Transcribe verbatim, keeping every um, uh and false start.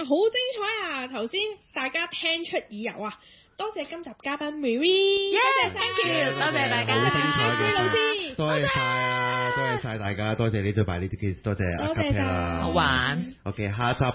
好精彩啊！頭先大家聽出耳油啊！多謝今集嘉賓 Marie， 多謝 thank you， 多謝大家， 好精彩嘅， 老師， 多謝晒啊，多謝晒大家，多謝你對埋呢啲 case，多謝阿 Capella， 好玩。 OK， 下集。